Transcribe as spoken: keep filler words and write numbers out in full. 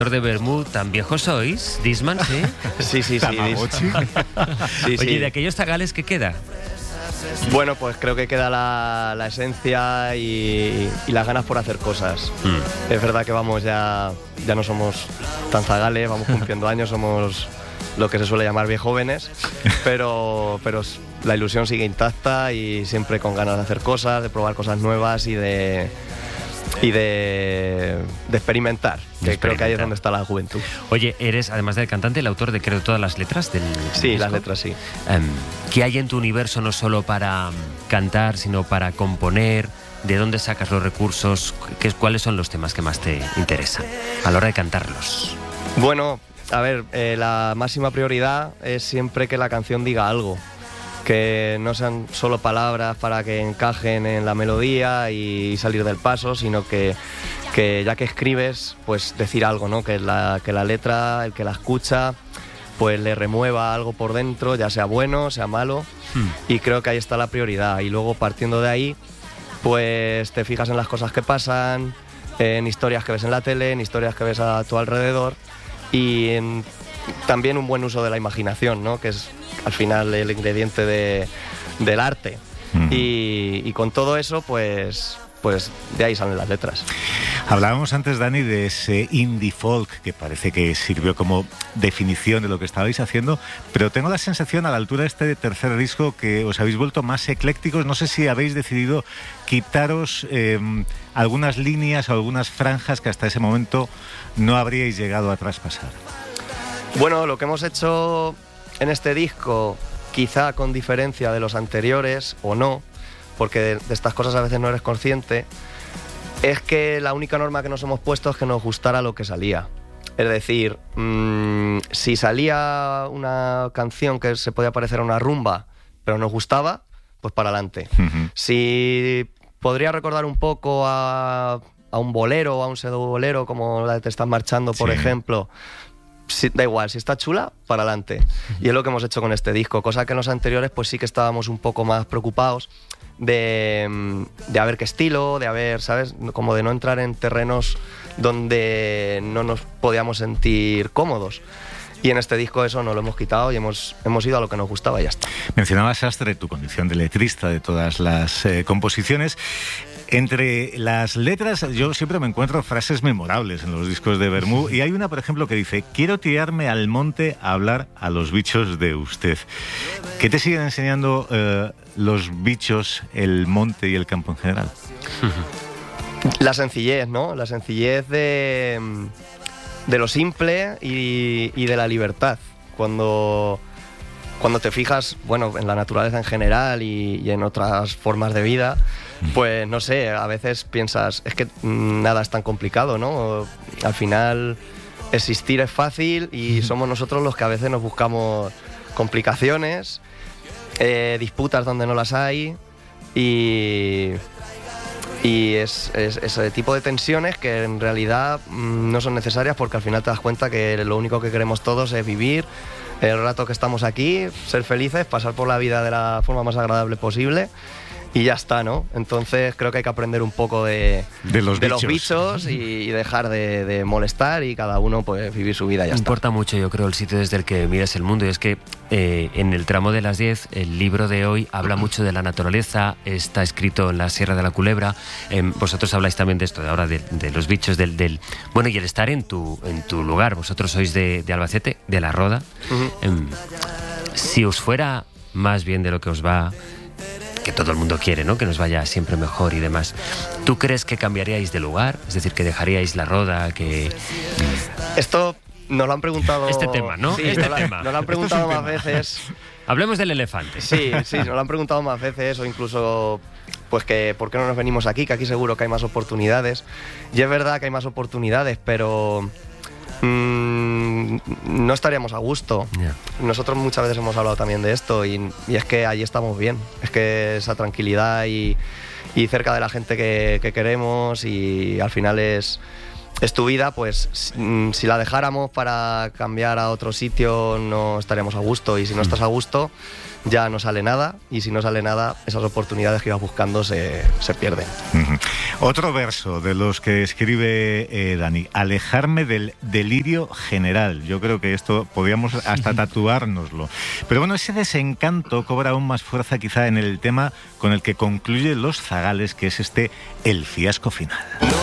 de Bermú, ¿tan viejos sois? Disman, ¿sí? Sí, sí, sí. Tamagotchi. sí, Oye, sí. ¿de aquellos zagales qué queda? Bueno, pues creo que queda la, la esencia y, y las ganas por hacer cosas. Mm. Es verdad que vamos ya, ya no somos tan zagales, vamos cumpliendo años, somos lo que se suele llamar viejóvenes, pero, pero la ilusión sigue intacta y siempre con ganas de hacer cosas, de probar cosas nuevas y de... y de, de experimentar, que De creo que ahí es experimentar. donde está la juventud. Oye, eres, además del cantante, el autor de, creo, todas las letras del Sí, disco. las letras sí. Um, ¿Qué hay en tu universo no solo para um, cantar, sino para componer? ¿De dónde sacas los recursos? ¿Qué, ¿Cuáles son los temas que más te interesan a la hora de cantarlos? Bueno, a ver, eh, la máxima prioridad es siempre que la canción diga algo, que no sean solo palabras para que encajen en la melodía y salir del paso, sino que, que ya que escribes, pues decir algo, ¿no? Que la, que la letra, el que la escucha, pues le remueva algo por dentro, ya sea bueno, sea malo, Hmm. y creo que ahí está la prioridad. Y luego, partiendo de ahí, pues te fijas en las cosas que pasan, en historias que ves en la tele, en historias que ves a tu alrededor, y en también un buen uso de la imaginación, ¿no? Que es al final el ingrediente de, del arte. Mm. Y, y con todo eso, pues, pues de ahí salen las letras. Hablábamos antes, Dani, de ese indie folk que parece que sirvió como definición de lo que estabais haciendo, pero tengo la sensación, a la altura de este tercer disco, que os habéis vuelto más eclécticos. No sé si habéis decidido quitaros eh, algunas líneas o algunas franjas que hasta ese momento no habríais llegado a traspasar. Bueno, lo que hemos hecho en este disco, quizá con diferencia de los anteriores, o no, porque de, de estas cosas a veces no eres consciente, es que la única norma que nos hemos puesto es que nos gustara lo que salía. Es decir, mmm, si salía una canción que se podía parecer a una rumba, pero nos gustaba, pues para adelante. Uh-huh. Si podría recordar un poco a, a un bolero o a un pseudo bolero, como la de Te estás marchando, por Sí. ejemplo, si, da igual, si está chula, para adelante. Y es lo que hemos hecho con este disco, cosa que en los anteriores pues sí que estábamos un poco más preocupados de, de a ver qué estilo, de a ver, ¿sabes? Como de no entrar en terrenos donde no nos podíamos sentir cómodos. Y en este disco eso no lo hemos quitado y hemos, hemos ido a lo que nos gustaba y ya está. Mencionabas, Sastre, tu condición de letrista de todas las eh, composiciones. Entre las letras yo siempre me encuentro frases memorables en los discos de Bermú, y hay una, por ejemplo, que dice: quiero tirarme al monte a hablar a los bichos de usted. ¿Qué te siguen enseñando eh, los bichos, el monte y el campo en general? La sencillez, ¿no? La sencillez de, de lo simple y, y de la libertad. Cuando, cuando te fijas, bueno, en la naturaleza en general y, y en otras formas de vida, pues no sé, a veces piensas, es que nada es tan complicado, ¿no? Al final existir es fácil y somos nosotros los que a veces nos buscamos complicaciones, eh, disputas donde no las hay y... Y es, es ese tipo de tensiones que en realidad mmm, no son necesarias, porque al final te das cuenta que lo único que queremos todos es vivir el rato que estamos aquí, ser felices, pasar por la vida de la forma más agradable posible y ya está, ¿no? Entonces creo que hay que aprender un poco de, De los de bichos. los bichos y, y dejar de, de molestar y cada uno pues vivir su vida y ya está. Importa mucho, yo creo, el sitio desde el que miras el mundo, y es que eh, en el tramo de las diez, el libro de hoy habla mucho de la naturaleza, está escrito en la Sierra de la Culebra, eh, vosotros habláis también de esto, de ahora de, de los bichos, del, del... Bueno, y el estar en tu, en tu lugar, vosotros sois de, de Albacete, de La Roda. Uh-huh. eh, si os fuera más bien de lo que os va, que todo el mundo quiere, ¿no? Que nos vaya siempre mejor y demás, ¿tú crees que cambiaríais de lugar? Es decir, que dejaríais La Roda, que... Esto nos lo han preguntado... Este tema, ¿no? Sí, Este nos, lo- tema. nos lo han preguntado más veces. Hablemos del elefante. Sí, sí, nos lo han preguntado más veces, o incluso pues que por qué no nos venimos aquí, que aquí seguro que hay más oportunidades. Y es verdad que hay más oportunidades, pero mmm, no estaríamos a gusto. Yeah. Nosotros muchas veces hemos hablado también de esto y, y es que allí estamos bien. Es que esa tranquilidad y, y cerca de la gente que, que queremos, y al final es, es tu vida, pues si la dejáramos para cambiar a otro sitio no estaríamos a gusto, y si no estás a gusto ya no sale nada, y si no sale nada, esas oportunidades que ibas buscando se, se pierden. Uh-huh. Otro verso de los que escribe eh, Dani: alejarme del delirio general. Yo creo que esto podríamos hasta tatuárnoslo. Pero bueno, ese desencanto cobra aún más fuerza quizá en el tema con el que concluye Los Zagales, que es este: el fiasco final.